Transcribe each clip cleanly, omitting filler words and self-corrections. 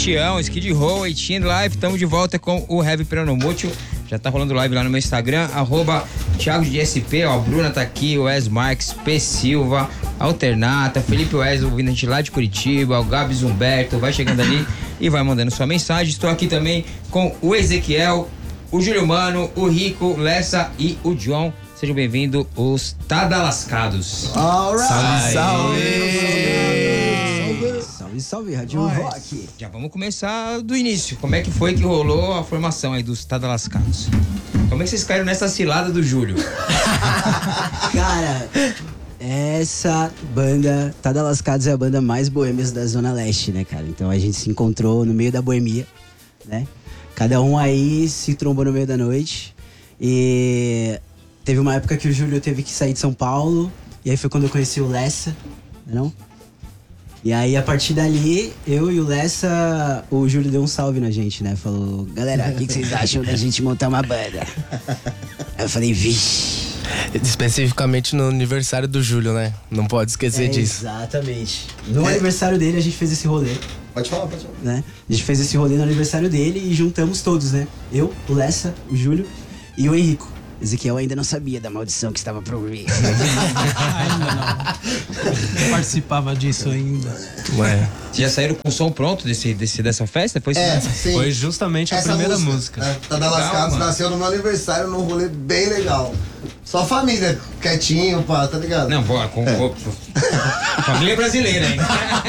Tião, Skid Row, 18 Live. Estamos de volta com o Heavy Pronomútil. Já tá rolando live lá no meu Instagram, @Thiago de SP, ó, a Bruna tá aqui, o Wes Marques, P. Silva, Alternata, Felipe Wes ouvindo a gente lá de Curitiba, o Gabs Humberto, vai chegando ali e vai mandando sua mensagem. Estou aqui também com o Ezequiel, o Júlio Mano, o Rico, Lessa e o John. Sejam bem-vindos, os Tadalascados. Alright. Salve, salve! Salve, salve, Rádio Rock. Já vamos começar do início. Como é que foi que rolou a formação aí dos Tadalascados? Como é que vocês caíram nessa cilada do Júlio? Cara, essa banda, Tadalascados, é a banda mais boêmia da Zona Leste, né, cara? Então a gente se encontrou no meio da boemia, né? Cada um aí se trombou no meio da noite. E teve uma época que o Júlio teve que sair de São Paulo. E aí foi quando eu conheci o Lessa, não? E aí, a partir dali, eu e o Lessa, o Júlio deu um salve na gente, né? Falou, galera, o que vocês acham da gente montar uma banda? Aí eu falei, vixe. Especificamente no aniversário do Júlio, né? Não pode esquecer disso. Exatamente. No aniversário dele, a gente fez esse rolê. Pode falar, pode falar. Né? A gente fez esse rolê no aniversário dele e juntamos todos, né? Eu, o Lessa, o Júlio e o Henrico. Ezequiel ainda não sabia da maldição que estava por vir. Ainda não participava disso ainda. Ué. Vocês já saíram com o som pronto dessa festa? Foi isso? Sim. Foi justamente a Essa primeira música. Tadalascados Legal, nasceu no meu aniversário, num rolê bem legal. Só família, quietinho, pá, tá ligado? Não, bora, família brasileira, hein?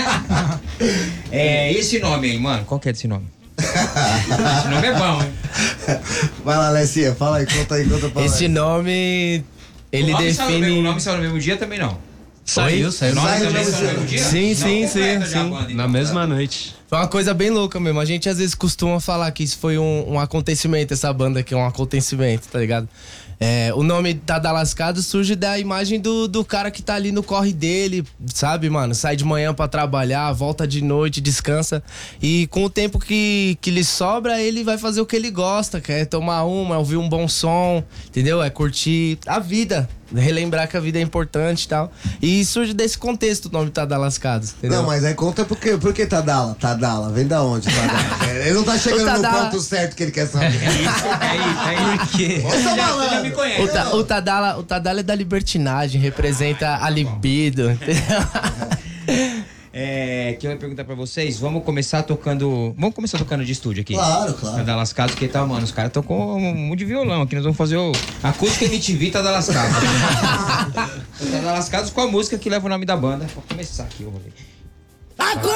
Esse nome aí, mano, qual que é desse nome? Esse nome é bom, hein? Vai lá, Lessinha, fala aí, conta pra Esse nome, ele define... O nome saiu no mesmo dia também não? Saiu. O nome Saiu também no saiu no mesmo dia? Sim, Não, sim, completa sim, já a sim. banda, então. Na mesma noite. Foi uma coisa bem louca mesmo. A gente às vezes costuma falar que isso foi um acontecimento, essa banda aqui é um acontecimento, tá ligado? O nome Tadalascados surge da imagem do cara que tá ali no corre dele, sabe, mano? Sai de manhã pra trabalhar, volta de noite, descansa. E com o tempo que lhe sobra, ele vai fazer o que ele gosta, que é tomar ouvir um bom som, entendeu? É curtir a vida, relembrar que a vida é importante e tal. E surge desse contexto o nome Tadalascados, entendeu? Não, mas aí conta por que Tadala? Tadala, vem da onde, Tadala? Ele não tá chegando no ponto certo que ele quer saber. É isso. Por quê? Você Já me conhece. O Tadala é da libertinagem, representa a libido, entendeu? Que eu ia perguntar pra vocês, vamos começar tocando de estúdio aqui. Claro. Tadalascados, que tá, mano, os caras tocam um monte de violão aqui, nós vamos fazer o Acústica MTV Tadalascados. Tadalascados com a música que leva o nome da banda. Vou começar aqui o rolê.